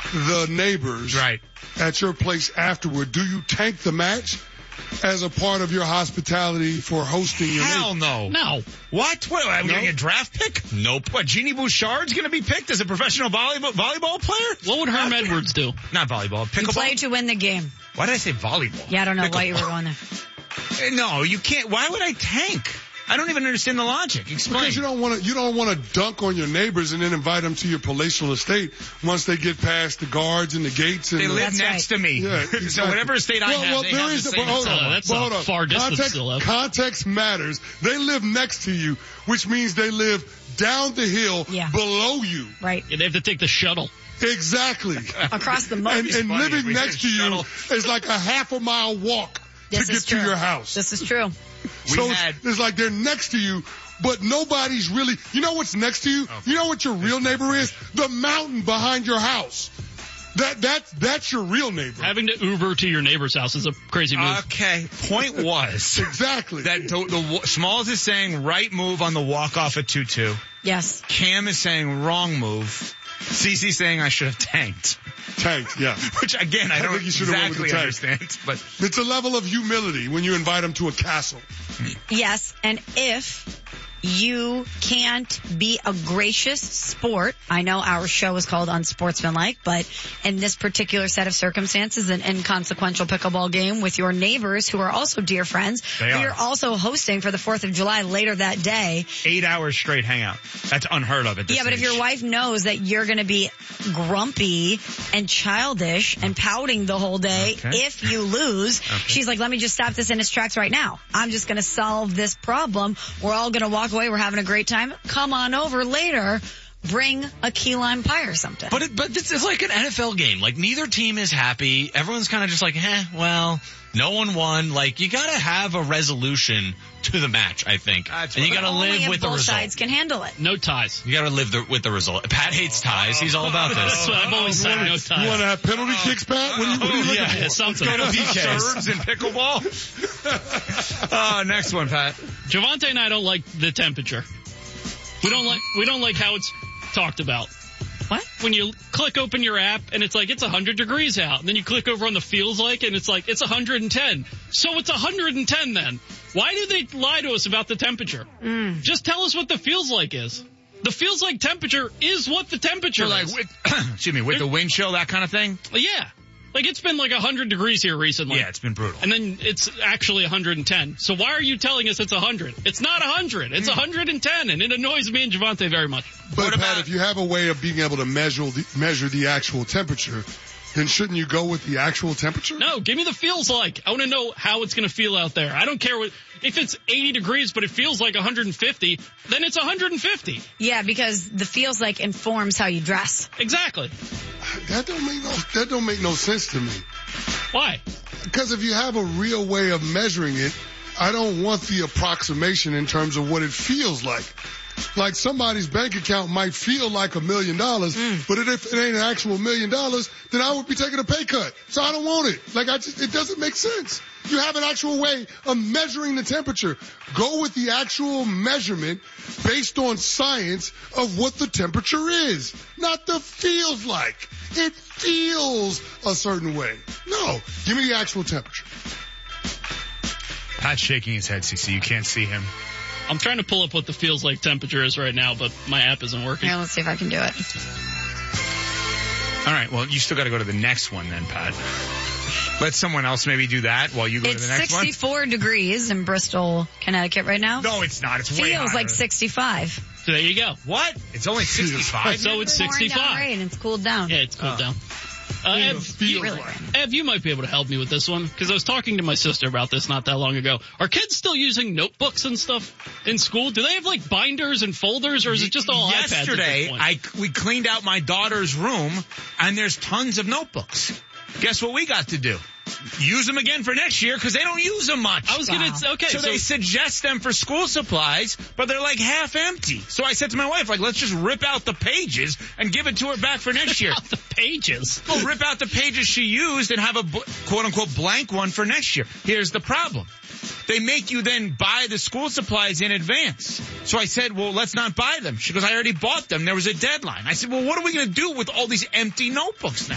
the neighbors at your place afterward, do you tank the match as a part of your hospitality for hosting your Hell no. No. What? Are we going to get a draft pick? Nope. What, Jeannie Bouchard's going to be picked as a professional volleyball player? What would Herm Edwards do? Not volleyball. Pickleball? You play to win the game. Why did I say volleyball? Yeah, I don't know why you were going there. No, you can't. Why would I tank? I don't even understand the logic. Explain. Because you don't want to dunk on your neighbors and then invite them to your palatial estate once they get past the guards and the gates. And they live next to me. Yeah, exactly. So whatever estate I have, they have the same. That's a far distance still. Context matters. They live next to you, which means they live down the hill below you. Right. Yeah, they have to take the shuttle. Exactly. Across the moat. And living next to you is like a half a mile walk to get to your house. This is true. So it's like they're next to you, but nobody's really, you know what's next to you? Okay. You know what your real neighbor is? The mountain behind your house. That's your real neighbor. Having to Uber to your neighbor's house is a crazy move. Okay. Point was. Exactly. That the Smalls is saying right move on the walk-off at 2-2. Yes. Cam is saying wrong move. CeCe saying I should have tanked. Tanked, yeah. Which, again, I don't exactly understand. But it's a level of humility when you invite them to a castle. Yes, and if you can't be a gracious sport, I know our show is called Unsportsmanlike, but in this particular set of circumstances, an inconsequential pickleball game with your neighbors who are also dear friends, who you're also hosting for the 4th of July later that day. 8 hours straight hangout. That's unheard of at this but age. if your wife knows that you're going to be grumpy and childish and pouting the whole day if you lose, she's like, let me just stop this in its tracks right now. I'm just going to solve this problem. We're all going to walk away. We're having a great time. Come on over later. Bring a key lime pie or something. But this is like an NFL game. Like, neither team is happy. Everyone's kind of just like, well, no one won. Like, you gotta have a resolution to the match, I think. And you gotta live with the result. Both sides can handle it. No ties. You gotta live with the result. Pat hates ties. He's all about this. That's what I've always said, no ties. You want to have penalty kicks, Pat? What are you looking for? Something. Go to serves in pickleball. Next one, Pat. Javante and I don't like the temperature. We don't like how it's talked about. What? When you click open your app and it's like, it's 100 degrees out. And then you click over on the feels like and it's like, it's 110. So it's 110 then. Why do they lie to us about the temperature? Just tell us what the feels like is. The feels like temperature is what the temperature is. With the wind chill, that kind of thing? Yeah. Like, it's been like 100 degrees here recently. Yeah, it's been brutal. And then it's actually 110. So why are you telling us it's 100? It's not 100. It's 110, and it annoys me and Javante very much. But, Pat, if you have a way of being able to measure the actual temperature, then shouldn't you go with the actual temperature? No, give me the feels like. I want to know how it's going to feel out there. I don't care if it's 80 degrees, but it feels like 150, then it's 150. Yeah, because the feels like informs how you dress. Exactly. That don't make no sense to me. Why? Because if you have a real way of measuring it, I don't want the approximation in terms of what it feels like. Like, somebody's bank account might feel like $1 million, but if it ain't an actual $1 million, then I would be taking a pay cut. So I don't want it. Like, it doesn't make sense. You have an actual way of measuring the temperature. Go with the actual measurement based on science of what the temperature is, not the feels like. It feels a certain way. No, give me the actual temperature. Pat's shaking his head, CeCe. You can't see him. I'm trying to pull up what the feels like temperature is right now, but my app isn't working. Yeah, let's see if I can do it. All right, well, you still got to go to the next one then, Pat. Let someone else maybe do that while you go to the next one. It's 64 degrees in Bristol, Connecticut right now. No, it's not. It's way Feels hotter. like 65. So there you go. What? It's only 65? So it's 65. Rain, it's cooled down. Yeah, it's cooled down. Ev, you might be able to help me with this one, because I was talking to my sister about this not that long ago. Are kids still using notebooks and stuff in school? Do they have, like, binders and folders, or is it just all iPads at this point? Yesterday, we cleaned out my daughter's room, and there's tons of notebooks. Guess what we got to do? Use them again for next year, because they don't use them much. I was going to, okay. So they suggest them for school supplies, but they're like half empty. So I said to my wife, like, let's just rip out the pages and give it to her back for next year. Rip out the pages? Well, rip out the pages she used and have a quote-unquote blank one for next year. Here's the problem. They make you then buy the school supplies in advance. So I said, well, let's not buy them. She goes, I already bought them. There was a deadline. I said, well, what are we going to do with all these empty notebooks now?